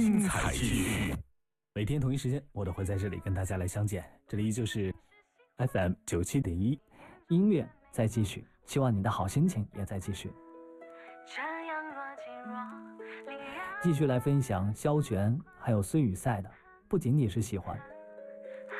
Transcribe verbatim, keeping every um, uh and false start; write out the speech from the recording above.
精彩继续。每天同一时间，我都会在这里跟大家来相见。这里依旧是 F M 九七点一，音乐在继续，希望你的好心情也在继续。继续来分享萧筌还有孙雨赛的，不仅仅是喜欢，